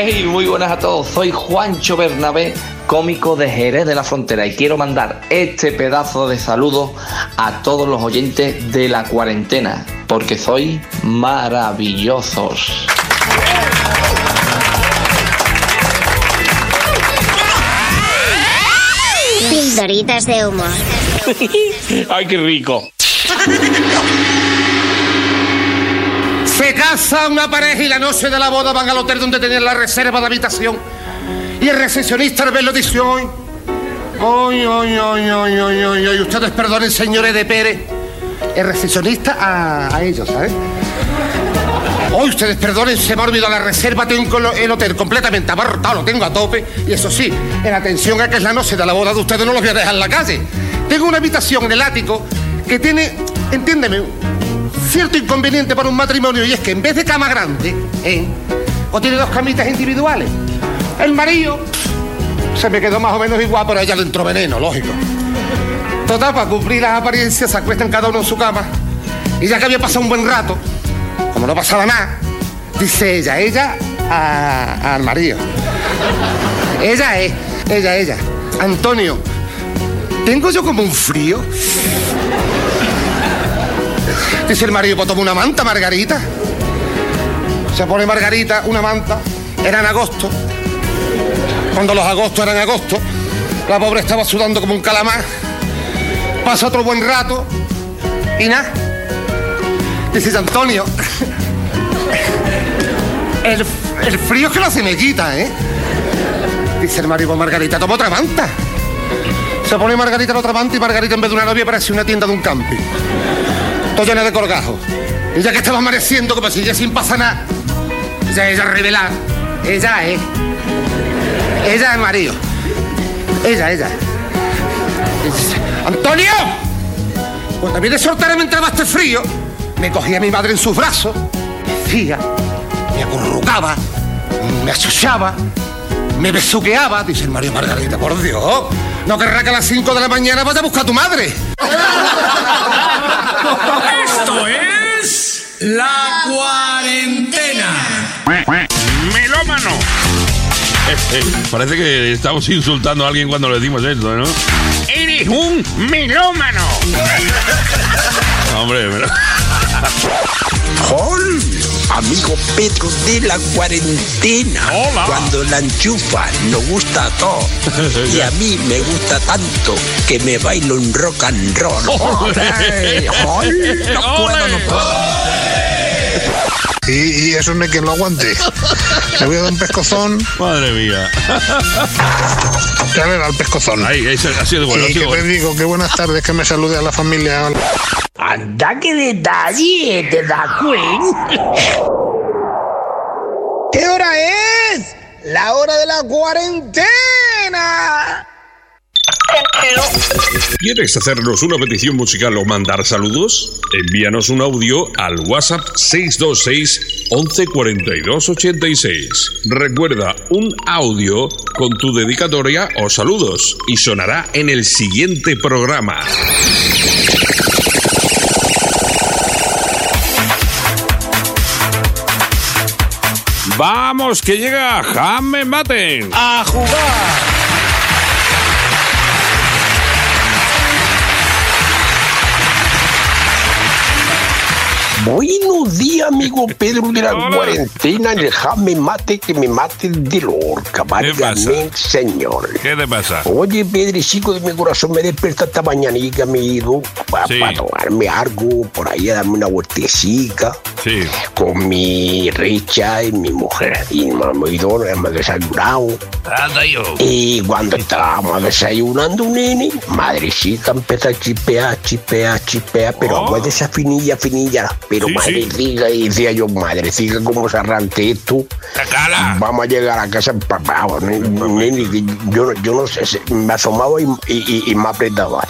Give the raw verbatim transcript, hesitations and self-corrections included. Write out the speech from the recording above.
Hey, muy buenas a todos. Soy Juancho Bernabé, cómico de Jerez de la Frontera, y quiero mandar este pedazo de saludo a todos los oyentes de La Cuarentena, porque sois maravillosos. Pildoritas de humor. ¡Ay, qué rico! Se casa una pareja y la noche de la boda van al hotel donde tenían la reserva de habitación. Y el recepcionista al verlo dice: ¡Ay, ay, ay, ay, ay, ay, ay, ay! Ustedes perdonen, señores de Pérez. El recepcionista a, a ellos, ¿sabes? Hoy ustedes perdonen, se me ha olvidado la reserva, tengo el hotel completamente abarrotado, lo tengo a tope. Y eso sí, en atención a que es la noche de la boda de ustedes, no los voy a dejar en la calle. Tengo una habitación en el ático que tiene, entiéndeme, cierto inconveniente para un matrimonio, y es que en vez de cama grande, ¿eh? o tiene dos camitas individuales. El marido se me quedó más o menos igual, pero ella le entró veneno, lógico. Total, para cumplir las apariencias, se acuestan cada uno en su cama. Y ya que había pasado un buen rato, como no pasaba nada, dice ella, ella a, al marido. Ella es, ella, ella. Antonio, tengo yo como un frío. Dice el marido: pues toma una manta, Margarita. Se pone Margarita una manta. Era en agosto. Cuando los agostos eran agosto, la pobre estaba sudando como un calamar. Pasa otro buen rato y nada. Dice Antonio, el, el frío es que no se me quita, ¿eh? Dice el marido: Margarita, toma otra manta. Se pone Margarita la otra manta y Margarita, en vez de una novia, parece una tienda de un camping. Todo lleno de colgajos. Y ya que estaba amaneciendo, como si ya sin pasar nada, ya ella revelada. Ella es. Ella es el marido. Ella, ella. Dice: Antonio, cuando a mí de soltera me entraba este frío, me cogía a mi madre en sus brazos, me decía, me acurrucaba, me achuchaba, me besuqueaba. Dice el marido: Margarita, por Dios, no querrá que a las cinco de la mañana vaya a buscar a tu madre. Esto es La Cuarentena. ¡Melómano! Eh, eh, parece que estamos insultando a alguien cuando le decimos esto, ¿no? ¡Eres un melómano! Hombre, pero... ¡Hol! Amigo Pedro de La Cuarentena. Hola. Cuando la enchufa nos gusta a todos. Y a mí me gusta tanto que me bailo un rock and roll. ¡Ole! ¡Hol! No puedo, no puedo. Y, y eso no hay quien lo aguante. Le voy a dar un pescozón. Madre mía. Ya le da el pescozón. Ahí, ahí ha sido bueno. Y que bueno. te digo que buenas tardes, que me salude a la familia. Anda, qué detalle, te da cuenta. ¿Qué hora es? La hora de la cuarentena. ¿Quieres hacernos una petición musical o mandar saludos? Envíanos un audio al WhatsApp seis dos seis, once cuarenta y dos, ochenta y seis. Recuerda, un audio con tu dedicatoria o saludos y sonará en el siguiente programa. ¡Vamos, que llega Jaime Maten! ¡A jugar! Buenos días, amigo Pedro de La Hola. Cuarentena. Déjame mate que me mate de Lorca. Válgame, señor. ¿Qué te pasa? Oye, Pedricico de mi corazón, me despierta esta mañanica, me he ido para Sí. tomarme algo, por ahí a darme una vueltecita Sí. con mi Richa y mi mujer. Y me hemos ido, hemos desayunado. Anda yo. Y cuando estábamos desayunando, nene, madrecita empezó a chispear, chispear, chispear, pero Oh. agua de esa finilla, finilla. Pero Sí, madrecita, y decía yo, madrecita, ¿cómo se arranque esto? ¡Cacala! Vamos a llegar a casa empapados, nene, nene, que yo, no- yo no sé, se- me asomaba y, y, y, y me apretaba.